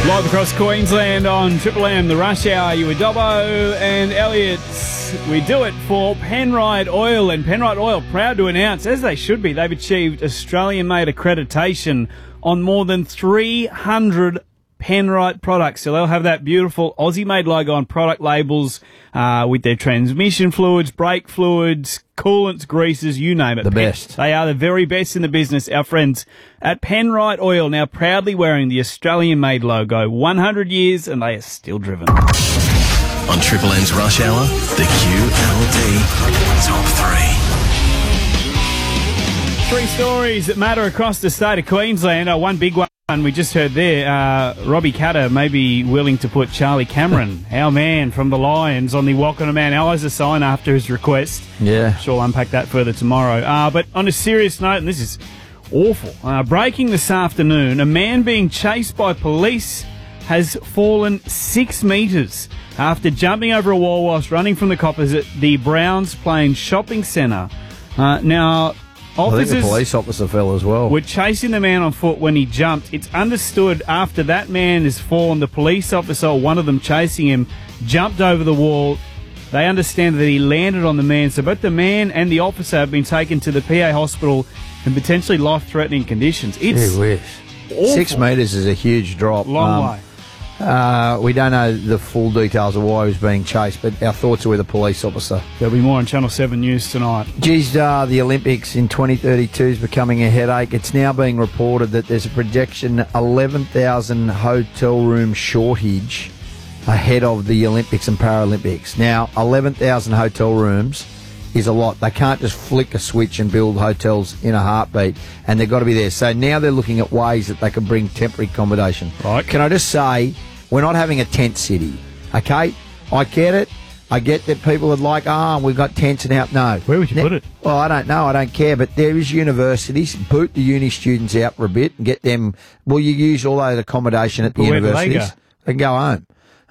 Live across Queensland on Triple M, the Rush Hour. You were Dobbo and Elliot. We do it for Penrite Oil, and Penrite Oil proud to announce, as they should be, they've achieved Australian-made accreditation on more than 300 Penrite products. So they'll have that beautiful Aussie-made logo on product labels with their transmission fluids, brake fluids, coolants, greases, you name it. The best. They are the very best in the business. Our friends at Penrite Oil now proudly wearing the Australian-made logo. 100 years and they are still driven. On Triple M's Rush Hour, the QLD Top 3. 3 stories that matter across the state of Queensland. One big one we just heard there. Robbie Katter may be willing to put Charlie Cameron, our man from the Lions, on the Welcome to Mount Eliza sign after his request. Yeah. Sure, we'll unpack that further tomorrow. But on a serious note, and this is awful, breaking this afternoon, a man being chased by police has fallen 6 metres after jumping over a wall whilst running from the coppers at the Browns Plains Shopping Centre. Now, officers, I think the police officer fell as well. Were chasing the man on foot when he jumped. It's understood after that man has fallen, the police officer, one of them chasing him, jumped over the wall. They understand that he landed on the man. So both the man and the officer have been taken to the PA hospital in potentially life-threatening conditions. It's awful. 6 metres is a huge drop. Long way. We don't know the full details of why he was being chased, but our thoughts are with the police officer. There'll be more on Channel 7 News tonight. Geez, the Olympics in 2032 is becoming a headache. It's now being reported that there's a projection 11,000 hotel room shortage ahead of the Olympics and Paralympics. Now, 11,000 hotel rooms is a lot. They can't just flick a switch and build hotels in a heartbeat, and they've got to be there. So now they're looking at ways that they can bring temporary accommodation. Right. Can I just say, we're not having a tent city, okay? I get it. I get that people would like, we've got tents and out. No. Where would you put it? Well, I don't know. I don't care. But there is universities. Boot the uni students out for a bit and get them. Well, you use all that accommodation at the universities. They can go home.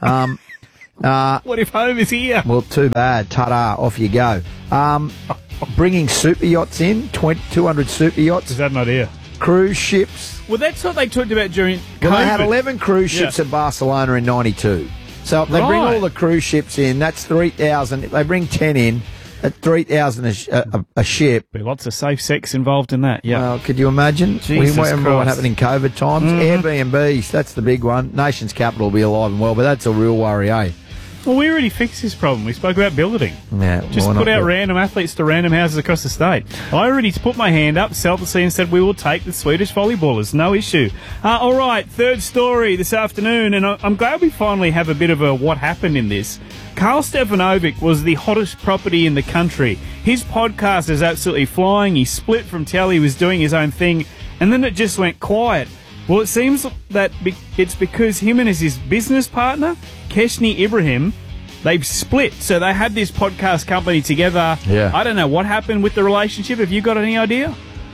What if home is here? Well, too bad. Ta-da, off you go. Bringing super yachts in, 200 super yachts. Is that an idea? Cruise ships. Well, that's what they talked about during COVID. Well, they had 11 cruise ships at Barcelona in 92. So if they bring all the cruise ships in, that's 3,000. If they bring 10 in, at 3,000 a ship. Be lots of safe sex involved in that, yeah. Well, could you imagine? Jesus we remember what Christ. happened in COVID times. Airbnbs, that's the big one. Nation's capital will be alive and well, but that's a real worry, eh? Well, we already fixed this problem. We spoke about building. Yeah, Just put out random athletes to random houses across the state. I already put my hand up selflessly and said we will take the Swedish volleyballers. No issue. All right, third story this afternoon, and I'm glad we finally have a bit of a what happened in this. Karl Stefanovic was the hottest property in the country. His podcast is absolutely flying. He split from telly, he was doing his own thing, and then it just went quiet. Well, it seems that it's because him and his business partner, Keshni Ibrahim, they've split. So they had this podcast company together. Yeah. I don't know what happened with the relationship. Have you got any idea?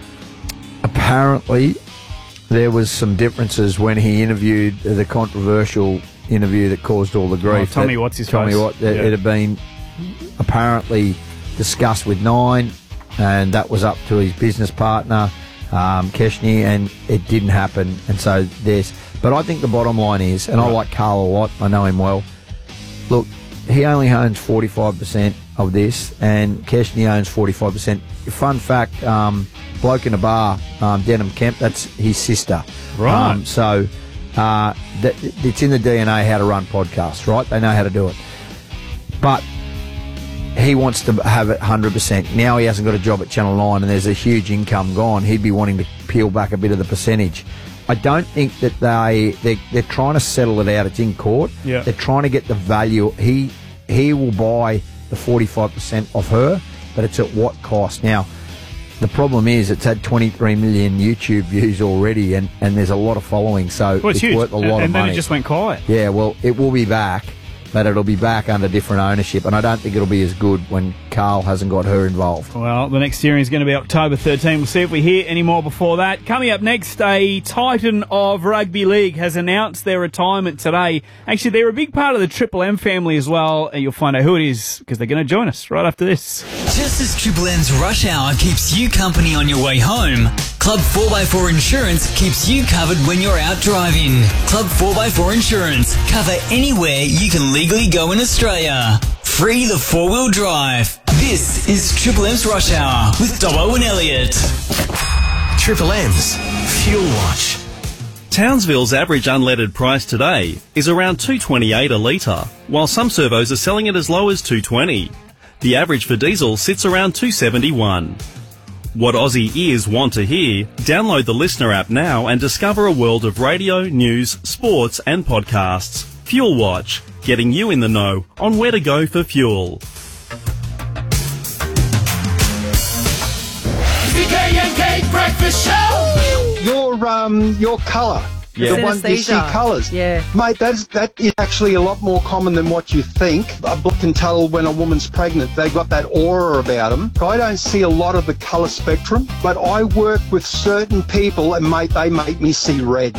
Apparently, there was some differences when he interviewed the controversial interview that caused all the grief. Tommy, what's his face? It had been apparently discussed with Nine, and that was up to his business partner, Keshni, and it didn't happen. And so there's... But I think the bottom line is, and I like Karl a lot, I know him well, look, he only owns 45% of this, and Keshni owns 45%. Fun fact, bloke in a bar, Denham Kemp, that's his sister. Right. So it's in the DNA how to run podcasts, right? They know how to do it. But he wants to have it 100%. Now he hasn't got a job at Channel 9 and there's a huge income gone. He'd be wanting to peel back a bit of the percentage. I don't think that they're trying to settle it out. It's in court. Yeah. They're trying to get the value. He will buy the 45% off her, but it's at what cost? Now, the problem is it's had 23 million YouTube views already, and there's a lot of following, so Well, it's huge. worth a lot of money. And then it just went quiet. Yeah, well, it will be back. but it'll be back under different ownership, and I don't think it'll be as good when Carl hasn't got her involved. Well, the next hearing is going to be October 13. We'll see if we hear any more before that. Coming up next, a titan of rugby league has announced their retirement today. Actually, they're a big part of the Triple M family as well. You'll find out who it is because they're going to join us right after this. Just as Triple M's rush hour keeps you company on your way home, Club 4x4 Insurance keeps you covered when you're out driving. Club 4x4 Insurance. Cover anywhere you can legally go in Australia. Free the four-wheel drive. This is Triple M's Rush Hour with Dobbo and Elliot. Triple M's Fuel Watch. Townsville's average unleaded price today is around $2.28 a litre, while some servos are selling it as low as $2.20. The average for diesel sits around $2.71. What Aussie ears want to hear? Download the Listener app now and discover a world of radio, news, sports and podcasts. Fuel Watch, getting you in the know on where to go for fuel. CKNK Breakfast Show! Your colour. Yeah. The one you see colours. Yeah. Mate, that is actually a lot more common than what you think. I can tell when a woman's pregnant, they've got that aura about them. I don't see a lot of the colour spectrum, but I work with certain people and, mate, they make me see red.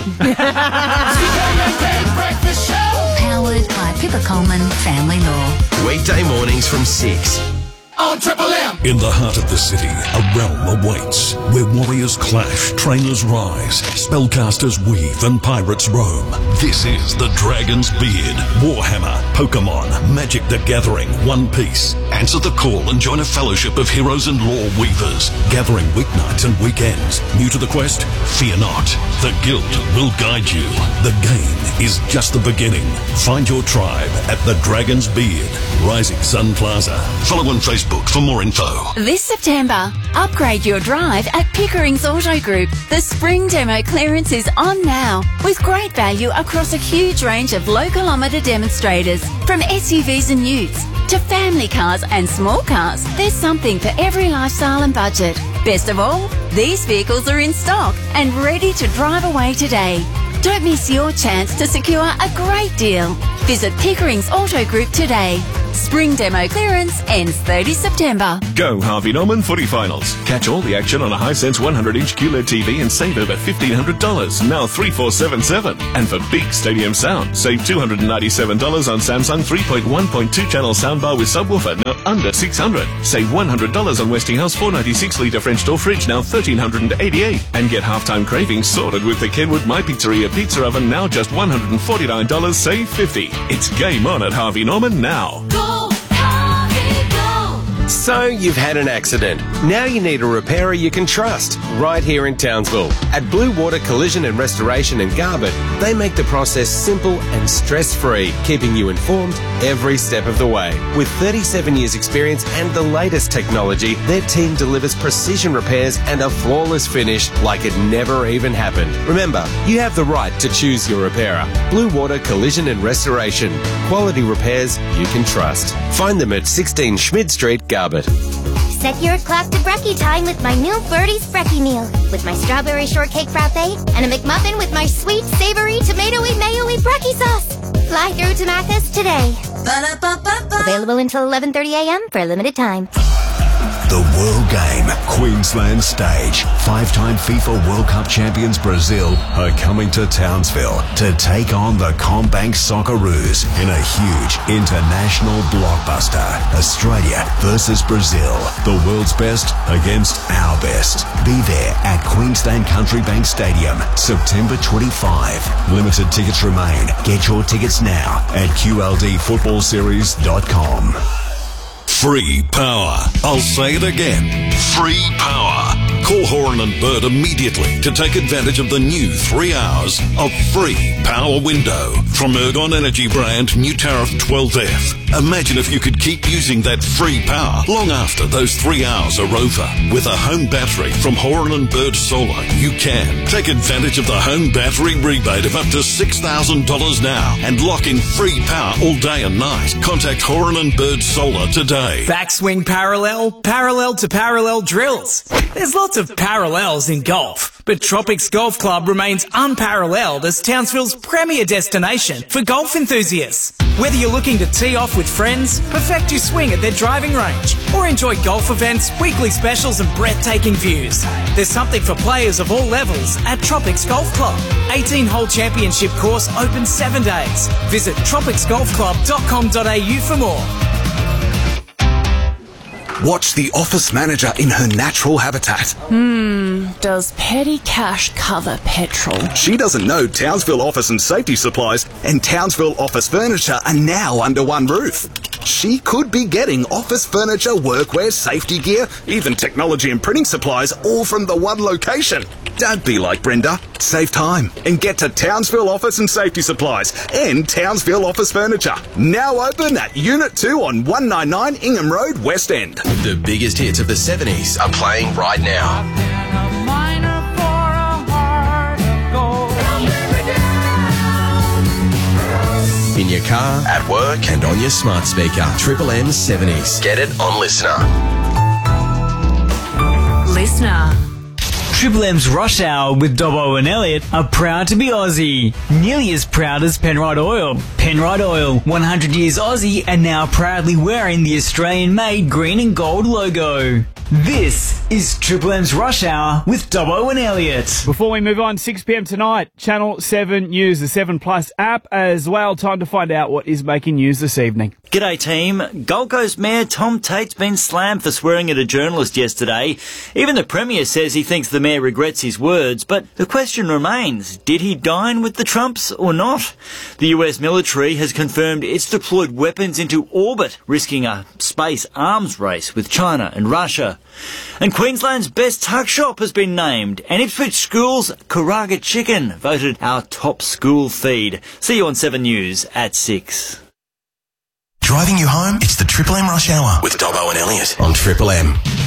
CKNK Breakfast Show! Powered by Pippa Coleman Family Law. Weekday mornings from 6. On Triple M! In the heart of the city, a realm awaits, where warriors clash, trainers rise, spellcasters weave, and pirates roam. This is the Dragon's Beard, Warhammer, Pokemon, Magic the Gathering, One Piece. Answer the call and join a fellowship of heroes and lore weavers, gathering weeknights and weekends. New to the quest? Fear not. The Guild will guide you. The game is just the beginning. Find your tribe at the Dragon's Beard, Rising Sun Plaza. Follow on Facebook for more info. This September, upgrade your drive at Pickering's Auto Group. The spring demo clearance is on now, with great value across a huge range of low-kilometre demonstrators. From SUVs and utes to family cars and small cars, there's something for every lifestyle and budget. Best of all, these vehicles are in stock and ready to drive away today. Don't miss your chance to secure a great deal. Visit Pickering's Auto Group today. Spring demo clearance ends 30 September. Go Harvey Norman Footy Finals. Catch all the action on a Hisense 100-inch QLED TV and save over $1,500, now $3,477. And for big stadium sound, save $297 on Samsung 3.1.2 channel soundbar with subwoofer, now under $600. Save $100 on Westinghouse 496-litre French door fridge, now $1,388. And get halftime cravings sorted with the Kenwood My Pizzeria pizza oven, now just $149, save $50. It's game on at Harvey Norman now. So you've had an accident. Now you need a repairer you can trust, right here in Townsville. At Blue Water Collision and Restoration in Garbutt, they make the process simple and stress-free, keeping you informed every step of the way. With 37 years experience and the latest technology, their team delivers precision repairs and a flawless finish like it never even happened. Remember, you have the right to choose your repairer. Blue Water Collision and Restoration. Quality repairs you can trust. Find them at 16 Schmid Street, Garbutt. Set your clock to brekkie time with my new Birdie's Brekkie meal. With my strawberry shortcake frappe and a McMuffin with my sweet, savory, tomatoey, mayo-y brekkie sauce. Fly through to Macca's today. Ba-da-ba-ba-ba. Available until 11:30 a.m. for a limited time. The World Game, Queensland stage. 5-time FIFA World Cup champions Brazil are coming to Townsville to take on the Combank Socceroos in a huge international blockbuster. Australia versus Brazil. The world's best against our best. Be there at Queensland Country Bank Stadium, September 25. Limited tickets remain. Get your tickets now at QLDFootballSeries.com. Free power. I'll say it again. Free power. Call Horan and Bird immediately to take advantage of the new 3 hours of free power window from Ergon Energy brand new tariff 12F. Imagine if you could keep using that free power long after those 3 hours are over. With a home battery from Horan and Bird Solar, you can take advantage of the home battery rebate of up to $6,000 now and lock in free power all day and night. Contact Horan and Bird Solar today. Backswing parallel to parallel drills. There's lots of parallels in golf, but Tropics Golf Club remains unparalleled as Townsville's premier destination for golf enthusiasts. Whether you're looking to tee off with friends, perfect your swing at their driving range, or enjoy golf events, weekly specials and breathtaking views, there's something for players of all levels at Tropics Golf Club. 18-hole championship course open 7 days. Visit tropicsgolfclub.com.au for more. Watch the office manager in her natural habitat. Does petty cash cover petrol? She doesn't know Townsville Office and Safety Supplies and Townsville Office Furniture are now under one roof. She could be getting office furniture, workwear, safety gear, even technology and printing supplies, all from the one location. Don't be like Brenda. Save time and get to Townsville Office and Safety Supplies and Townsville Office Furniture. Now open at Unit 2 on 199 Ingham Road, West End. The biggest hits of the 70s are playing right now. In your car, at work, and on your smart speaker. Triple M's 70s. Get it on Listener. Listener. Triple M's Rush Hour with Dobbo and Elliot are proud to be Aussie. Nearly as proud as Penrite Oil. Penrite Oil, 100 years Aussie and now proudly wearing the Australian-made green and gold logo. This is Triple M's Rush Hour with Dobbo and Elliot. Before we move on, 6 p.m. tonight, Channel 7 News, the 7 Plus app as well. Time to find out what is making news this evening. G'day team. Gold Coast Mayor Tom Tate's been slammed for swearing at a journalist yesterday. Even the Premier says he thinks the Mayor regrets his words, but the question remains, did he dine with the Trumps or not? The US military has confirmed it's deployed weapons into orbit, risking a space arms race with China and Russia. And Queensland's best tuck shop has been named, and Ipswich School's Karaga Chicken voted our top school feed. See you on 7 News at 6. Driving you home? It's the Triple M Rush Hour with Dobbo and Elliot on Triple M.